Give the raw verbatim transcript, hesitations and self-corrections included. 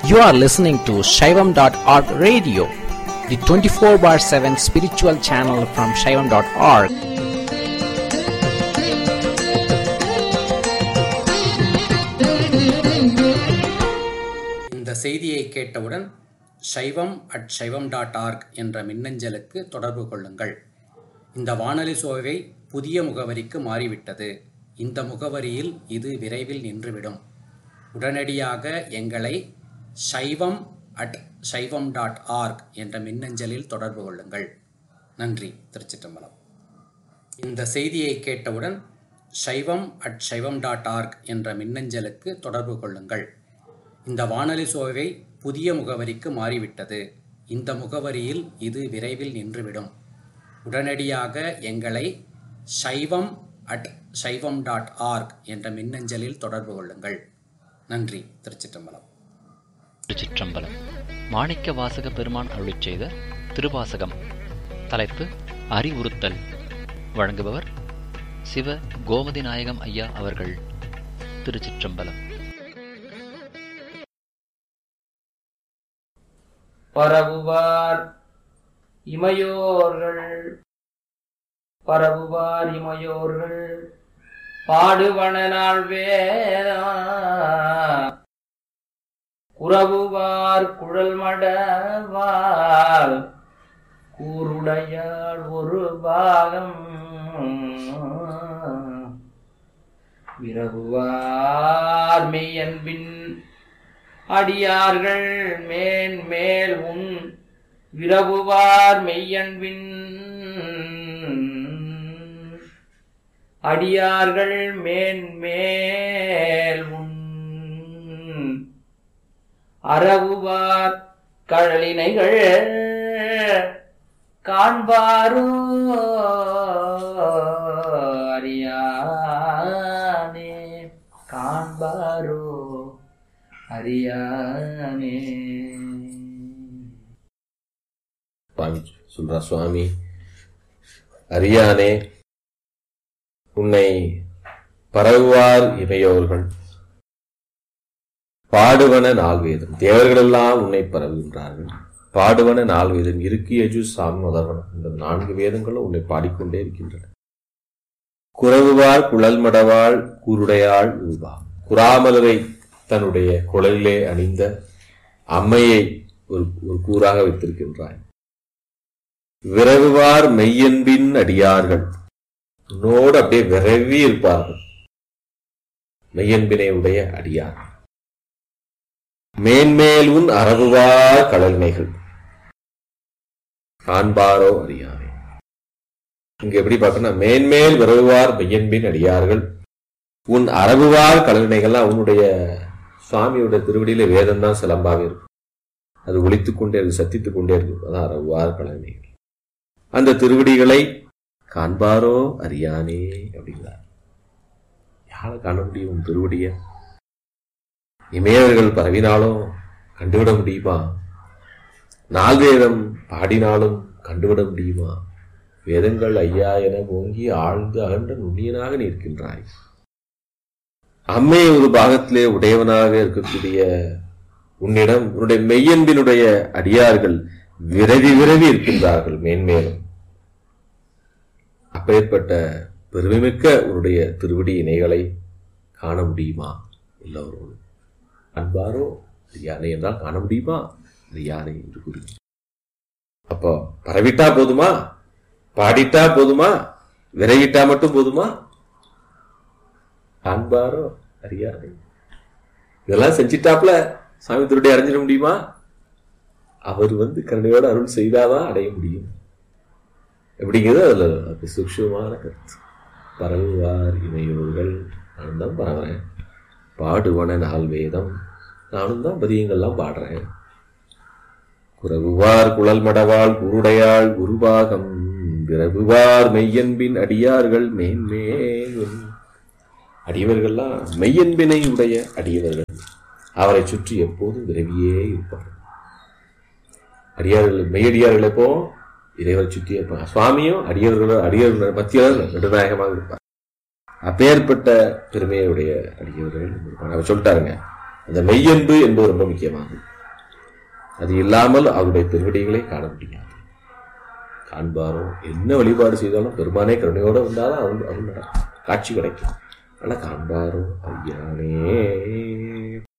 You are listening to Shaivam dot org radio, the twenty-four bar seven spiritual channel from Shaivam dot org. இந்த செய்தியை கேட்டவுடன் சைவம் at சைவம் dot org என்ற மின்னஞ்சலுக்கு தொடர்பு கொள்ளுங்கள். இந்த வானொலி சோவை புதிய முகவரிக்கு மாறிவிட்டது. இந்த முகவரியில் இது விரைவில் நின்றுவிடும். உடனடியாக எங்களை சைவம் அட் சைவம் டாட் ஆர்க் என்ற மின்னஞ்சலில் தொடர்பு கொள்ளுங்கள். நன்றி. திருச்சிற்றம்பலம். இந்த செய்தியை கேட்டவுடன் சைவம் அட் சைவம் டாட் ஆர்க் என்ற மின்னஞ்சலுக்கு தொடர்பு கொள்ளுங்கள். இந்த வானொலி சோவை புதிய முகவரிக்கு மாறிவிட்டது. இந்த முகவரியில் இது விரைவில் நின்றுவிடும். உடனடியாக எங்களை சைவம் அட் சைவம் டாட் ஆர்க் என்ற மின்னஞ்சலில் தொடர்பு கொள்ளுங்கள். நன்றி. திருச்சிற்றம்பலம். திருச்சிற்றம்பலம். மாணிக்க வாசக பெருமான் அருளிச் செய்த திருவாசகம். தலைப்பு அறிவுறுத்தல். வழங்குபவர் சிவ கோமதி நாயகம் ஐயா அவர்கள். திருச்சிற்றம்பலம். பரவுவார் இமையோர்கள் பரவுவார் இமையோர்கள் பாடுவன நாள் வேதா குரவுவார் குழல் மடவால் கூருடையாள் ஒரு பாகம் விரவுவார் மெய்யன்பின் அடியார்கள் மேன் மேல் உன் விரவுவார் மெய்யன்பின் அடியார்கள் மேன் மேல் உன் அறவுவார் கழலினைகள் காண்பாரோ அறியானே காண்பாரோ அறியானே. சொல்றா சுவாமி, அறியானே உன்னை பரவுவார் இமையோர்கள் பாடுவன நால்வேதம். தேவர்களெல்லாம் உன்னை பரவுகின்றார்கள். பாடுவன நால்வேதம் இருக்கு யஜு சாமி முதல்வனம். இந்த நான்கு வேதங்களும் உன்னை பாடிக்கொண்டே இருக்கின்றன. குரவுவாள் குழல் மடவாள் கூருடையாள் உருவா. குறாமலரை தன்னுடைய குழலிலே அணிந்த அம்மையை ஒரு ஒரு கூறாக வைத்திருக்கின்றாய். விரவுவார் மெய்யன்பின் அடியார்கள் உன்னோடு அப்படியே விரவி இருப்பார்கள். மெய்யன்பினை உடைய அடியார்கள். மேன்மேல் உன் அறவுவார் கடல்மைகள் காண்பாரோ அறியானே. இங்க எப்படி பார்க்கணும், மேன்மேல் விரவுவார் மெய்யன்பின் அடியார்கள் உன் அறவுவார் கடல்மைகள்லாம் உன்னுடைய சுவாமியோட திருவடியில வேதம் தான் சிலம்பாக இருக்கும். அது ஒலித்துக் கொண்டே இருக்கு, சத்தித்துக் கொண்டே இருக்கும். அதான் அறவுவார் கடல்மைகள். அந்த திருவடிகளை காண்பாரோ அறியானே அப்படிங்கிறார். யாரை காண முடியும் திருவடிய? இமையவர்கள் பரவினாலும் கண்டுவிட முடியுமா? நால்வேதம் பாடினாலும் கண்டுவிட முடியுமா? வேதங்கள் ஐயா என ஓங்கி ஆழ்ந்து அகன்ற நுண்ணியனாக நிற்கின்றாய். அம்மை ஒரு பாகத்திலே உடையவனாக இருக்கக்கூடிய உன்னிடம் உன்னுடைய மெய்யன்பினுடைய அடியார்கள் விரவி விரவி இருக்கின்றார்கள் மேன்மேலும். அப்பேற்பட்ட பெருமைமிக்க உன்னுடைய திருவடி இணைகளை காண முடியுமா? எல்லோரோடும் அன்பாரோ யானை என்றால் காண முடியுமா? யானை என்று கூறி அப்போ பரவிட்டா போதுமா? பாடிட்டா போதுமா? விரைவிட்டா மட்டும் போதுமா? காண்பாரோ அறியானே. இதெல்லாம் செஞ்சிட்டாப்ல சாமி திருடி அடைஞ்சிட முடியுமா? அவர் வந்து கருணையோட அருள் செய்தாதான் அடைய முடியும். எப்படிங்கிறது அதுல அது சூக்ஷ்மமான கருத்து. பரவுவார் இமையோர்கள் நானும் தான் பரவுறேன். பாடுவன நாள் வேதம் நானும் தான் பதியங்கள்லாம் பாடுறேன். குரவுவார் குழல் மடவாள் குருடையாள் குருபாகம் விரவுவார் மெய்யன்பின் அடியார்கள் மேன்மேலும். அடியவர்கள்லாம் மெய்யன்பினை உடைய அடியவர்கள். அவரை சுற்றி எப்போதும் விரவியே இருப்பார்கள். அடியார்கள் மெய்யடியார்கள் எப்போ இறைவரை சுற்றி இருப்பாங்க. சுவாமியும் அடியவர்களோ அடியவர்கள் மத்தியில் நடுநாயகமாக இருப்பார். அப்பேற்பட்ட பெருமையுடைய அடியவர்கள் அவர் சொல்லிட்டாருங்க. அந்த மெய்யன்பு என்பது ரொம்ப முக்கியமானது. அது இல்லாமல் அவருடைய திருவடிகளை காண முடியாது. காண்பாரோ என்ன வழிபாடு செய்தாலும் பெருமானே கருணையோட வந்தாலும் அவன் அவன் காட்சி கிடைக்கும். ஆனா காண்பாரோ ஐயானே.